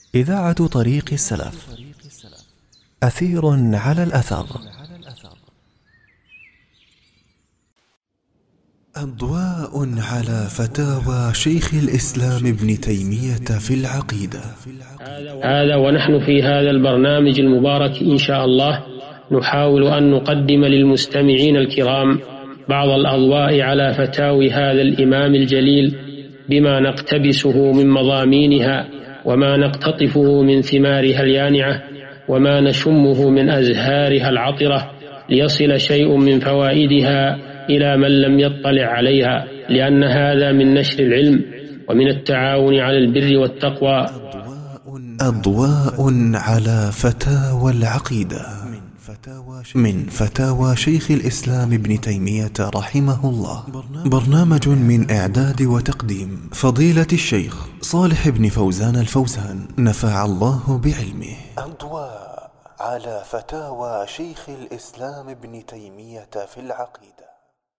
إذاعة طريق السلف. أثير على الأثر. أضواء على فتاوى شيخ الإسلام ابن تيمية في العقيدة. هذا ونحن في هذا البرنامج المبارك إن شاء الله نحاول أن نقدم للمستمعين الكرام بعض الأضواء على فتاوي هذا الإمام الجليل بما نقتبسه من مضامينها وما نقتطفه من ثمارها اليانعة وما نشمه من أزهارها العطرة، ليصل شيء من فوائدها إلى من لم يطلع عليها، لأن هذا من نشر العلم ومن التعاون على البر والتقوى. أضواء على فتاوى العقيدة من فتاوى شيخ الإسلام ابن تيمية رحمه الله، برنامج من إعداد وتقديم فضيلة الشيخ صالح بن فوزان الفوزان نفع الله بعلمه. أضواء على فتاوى شيخ الإسلام ابن تيمية في العقيدة.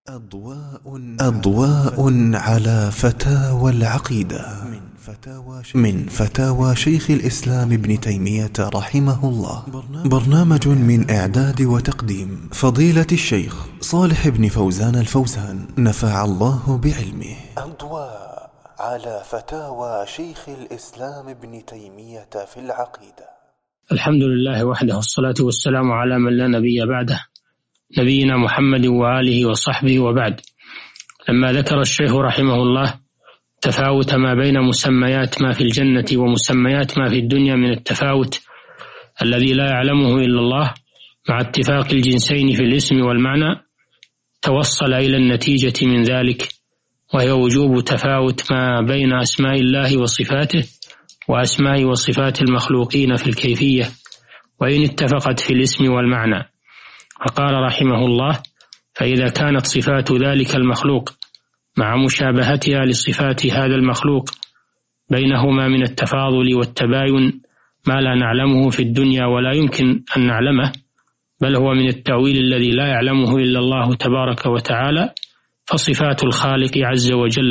أضواء على فتاوى العقيدة من فتاوى شيخ الإسلام ابن تيمية رحمه الله، برنامج من إعداد وتقديم فضيلة الشيخ صالح بن فوزان الفوزان نفع الله بعلمه. أضواء على فتاوى شيخ الإسلام ابن تيمية في العقيدة. الحمد لله وحده، والصلاة والسلام على من لا نبي بعده، نبينا محمد وآله وصحبه، وبعد. لما ذكر الشيخ رحمه الله تفاوت ما بين مسميات ما في الجنة ومسميات ما في الدنيا من التفاوت الذي لا يعلمه إلا الله، مع اتفاق الجنسين في الاسم والمعنى، توصل إلى النتيجة من ذلك، وهي وجوب تفاوت ما بين أسماء الله وصفاته وأسماء وصفات المخلوقين في الكيفية، وإن اتفقت في الاسم والمعنى. فقال رحمه الله: فإذا كانت صفات ذلك المخلوق مع مشابهتها لصفات هذا المخلوق بينهما من التفاضل والتباين ما لا نعلمه في الدنيا ولا يمكن أن نعلمه، بل هو من التأويل الذي لا يعلمه إلا الله تبارك وتعالى، فصفات الخالق عز وجل